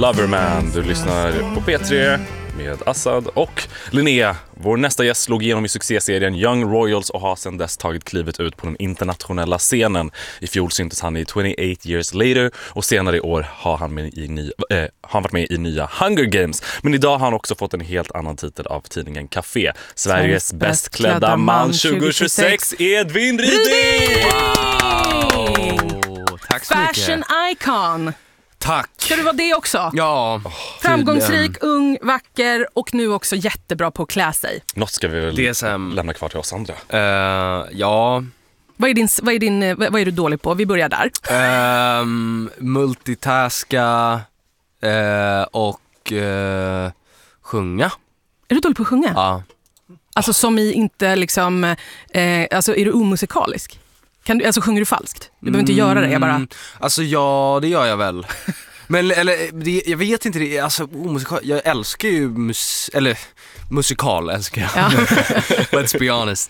Loverman. Du lyssnar på P3 med Assad och Linnea. Vår nästa gäst slog igenom i succéserien Young Royals och har sedan dess tagit klivet ut på den internationella scenen. I fjol syntes han i 28 Years Later och senare i år har han varit med i nya Hunger Games. Men idag har han också fått en helt annan titel av tidningen Café. Sveriges bäst klädda man 2026, Edvin Ryding! Wow! Tack så mycket. Fashion icon. Tack. Ska du vara det också? Ja. Framgångsrik, ung, vacker och nu också jättebra på att klä sig. Något ska vi väl lämna kvar till oss andra. Ja. Vad är du dålig på? Vi börjar där. Multitaska och sjunga. Är du dålig på att sjunga? Ja. Alltså som i inte liksom... alltså är du omusikalisk? Sjunger du falskt? Du behöver inte göra det, jag bara... Alltså ja, det gör jag väl. Men jag vet inte det, alltså omusikal, jag älskar ju musikal älskar jag. Ja. Let's be honest.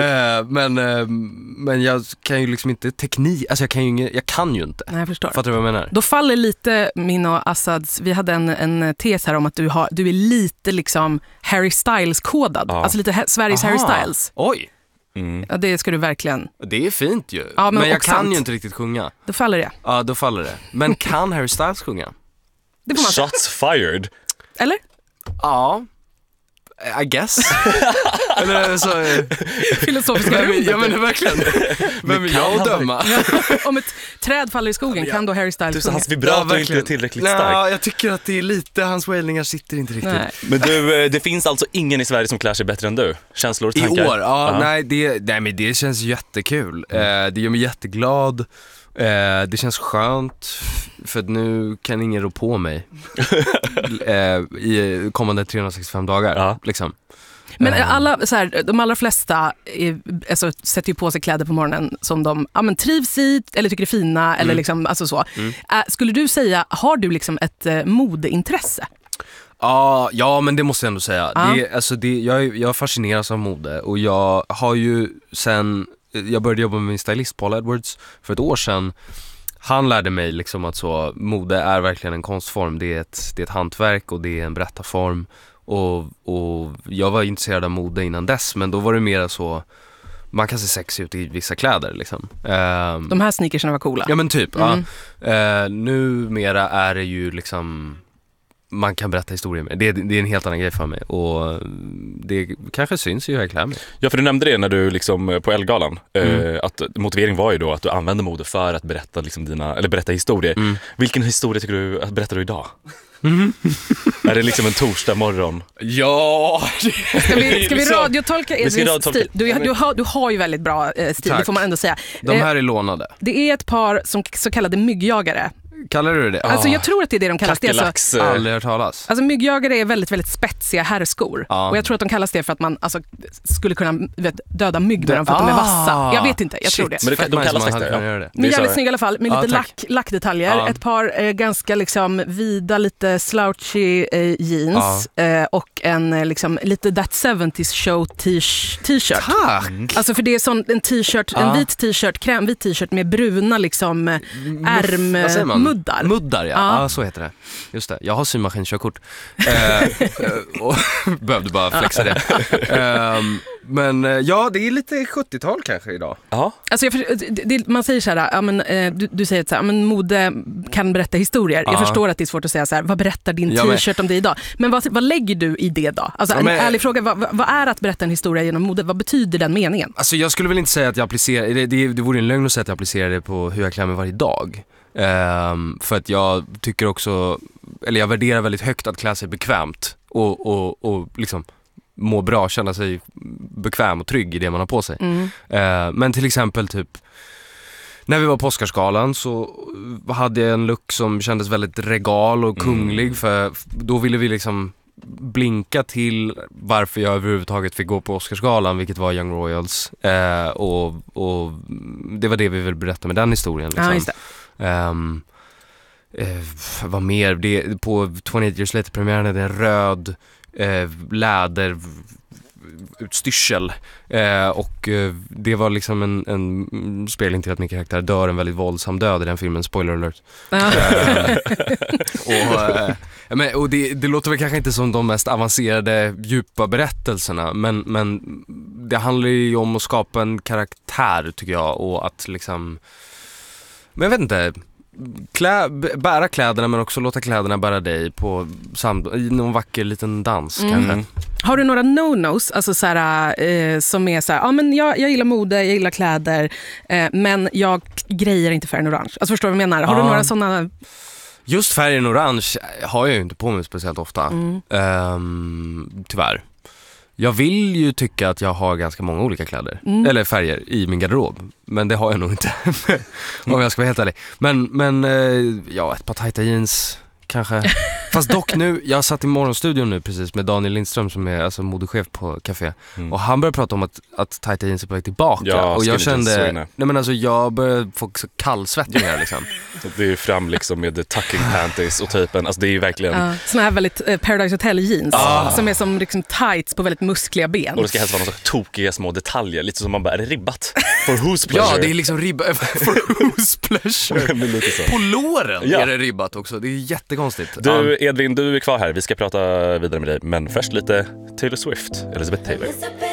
Men jag kan ju liksom inte teknik, alltså jag kan ju inte. Nej, jag förstår. Fattar du vad jag menar? Då faller lite min och Assads, vi hade en tes här om att du är lite liksom Harry Styles-kodad. Ja. Alltså lite Sveriges Harry Styles. Oj. Ja, det ska du verkligen. Det är fint ju. Ja, men jag kan ju inte riktigt sjunga. Då faller det. Ja, då faller det. Men kan Harry Styles sjunga? Det får man säga. Shots fired. Eller? Ja. I guess. Eller så filosofiska rummet. Ja, men verkligen. Vem är jag att döma? Om ett träd faller i skogen kan då Harry Styles sjunga. Hans vibrato är inte tillräckligt stark. Ja, jag tycker att det är lite, hans wailningar sitter inte riktigt. Nej. Men du, det finns alltså ingen i Sverige som klär sig bättre än du? Känslor och tankar? I år? Ja, nej, men det känns jättekul. Det gör mig jätteglad. Det känns skönt för att nu kan ingen rå på mig i kommande 365 dagar liksom. Men de allra flesta sätter ju på sig kläder på morgonen som de trivs i eller tycker är fina eller liksom, alltså så. Skulle du säga, har du liksom ett modeintresse? Ja, men det måste jag ändå säga. Jag fascineras av mode och jag har ju sen jag började jobba med min stylist Paul Edwards för ett år sedan. Han lärde mig liksom att så, mode är verkligen en konstform. Det är ett hantverk och det är en berättarform. Och jag var intresserad av mode innan dess, men då var det mer så, man kan se sexy ut i vissa kläder liksom. De här sneakersarna var coola. Ja, men typ. Numera är det ju liksom, man kan berätta historier med. Det är en helt annan grej för mig. Och det kanske syns i hur jag klär mig. Ja, för du nämnde det när du liksom på Ellegalan att motivering var ju då att du använder mode för att berätta liksom berätta historier. Vilken historia tycker du berättar du idag? Är det liksom en torsdag morgon? Ja. Ska vi radiotolka Edvins stil? Du har ju väldigt bra stil. Tack. Det får man ändå säga. De här är lånade. Det är ett par som så kallade myggjagare. Kallar du det? Alltså jag tror att det är det de kallas. Kackelax. Aldrig hört talas. Alltså myggjagare är väldigt, väldigt spetsiga herrskor. Och jag tror att de kallas det för att man skulle kunna döda mygg med dem för att de är vassa. Jag vet inte, jag tror det. Men de kallas det. Men jävligt snygg i alla fall, med lite lackdetaljer. Ett par ganska liksom vida, lite slouchy jeans och en liksom lite That 70s Show t-shirt. Tack! Alltså för det är sån en t-shirt, en vit t-shirt, krämvit t-shirt med bruna liksom ärmmuddar. Muddar, ja. Så heter det. Just det, jag har symaskinkörkort. Och behövde bara flexa det. Men ja, det är lite 70-tal kanske idag. Ja. Alltså man säger så här, du säger så här, mode kan berätta historier. Jag förstår att det är svårt att säga så här, vad berättar din t-shirt om det idag? Men vad lägger du i det då? Alltså en ärlig fråga, vad är att berätta en historia genom mode? Vad betyder den meningen? Alltså jag skulle väl inte säga att jag applicerar, det vore en lögn att säga att jag applicerar det på hur jag klär mig varje dag. För att jag tycker också, eller jag värderar väldigt högt att klä sig bekvämt och liksom må bra, känna sig bekväm och trygg i det man har på sig. Men till exempel typ när vi var på Oscarsgalan så hade jag en look som kändes väldigt regal och kunglig, för då ville vi liksom blinka till varför jag överhuvudtaget fick gå på Oscarsgalan, vilket var Young Royals, och det var det vi ville berätta med den historien liksom. Ja, just det. Vad mer? På 28 Years Later-premiären är det en röd läder utstyrsel. Och det var liksom en spegling till att min karaktär dör en väldigt våldsam död i den filmen, spoiler alert. Och det låter väl kanske inte som de mest avancerade, djupa berättelserna, men det handlar ju om att skapa en karaktär, tycker jag, och att liksom, men jag vet inte, bära kläderna men också låta kläderna bära dig på i någon vacker liten dans kanske. Har du några no-nos, alltså såhär, som är såhär, ja men jag gillar mode, jag gillar kläder, men jag grejer inte färgen orange. Alltså förstår du vad jag menar? Har du några sådana? Just färgen orange har jag ju inte på mig speciellt ofta. Tyvärr. Jag vill ju tycka att jag har ganska många olika kläder eller färger i min garderob, men det har jag nog inte om jag ska vara helt ärlig. Men ja, ett par tajta jeans kanske. Fast dock nu, jag satt i morgonstudion nu precis med Daniel Lindström som är alltså modechef på Café. Och han började prata om att tajta jeans är på väg tillbaka. Ja, och jag kände, nej men alltså jag började få kallsvettningar liksom. Det är ju fram liksom med tucking panties och typen, alltså det är ju verkligen såna här väldigt Paradise Hotel jeans som är som liksom tights på väldigt muskliga ben. Och det ska helst vara några tokiga små detaljer, lite som man bara, är det ribbat? For whose pleasure? Ja, det är liksom ribbat for whose pleasure. Lite så. På låren är det ribbat också, det är jättekonstigt. Du Edvin, du är kvar här, vi ska prata vidare med dig, men först lite Taylor Swift, Elizabeth Taylor.